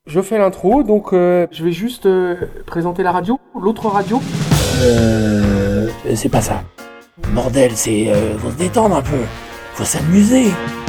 Je fais l'intro, donc je vais juste présenter la radio, l'autre radio. C'est pas ça. Bordel, faut se détendre un peu. Faut s'amuser.